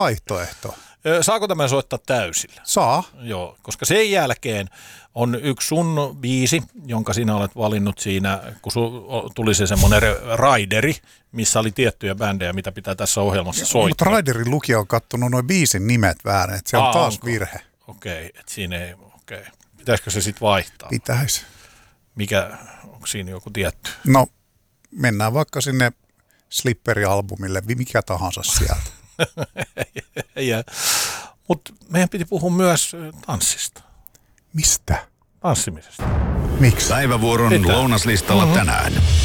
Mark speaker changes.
Speaker 1: vaihtoehto.
Speaker 2: Saako tämän soittaa täysillä?
Speaker 1: Saa.
Speaker 2: Joo, koska sen jälkeen on yksi sun biisi, jonka sinä olet valinnut siinä, kun tuli se semmoinen raideri, missä oli tiettyjä bändejä, mitä pitää tässä ohjelmassa soittaa.
Speaker 1: Mutta raiderin lukija on kattonut noin biisin nimet väärin, että se on taas
Speaker 2: onko?
Speaker 1: virhe.
Speaker 2: Okei, että siinä ei, Pitäisikö se sitten vaihtaa?
Speaker 1: Pitäisi.
Speaker 2: Onko siinä joku tietty?
Speaker 1: No, mennään vaikka sinne Slipperi-albumille, mikä tahansa sieltä.
Speaker 2: Mutta meidän piti puhua myös tanssista.
Speaker 1: Mistä?
Speaker 2: Tanssimisesta.
Speaker 1: Miksi?
Speaker 3: Päivävuoron lounaslistalla tänään.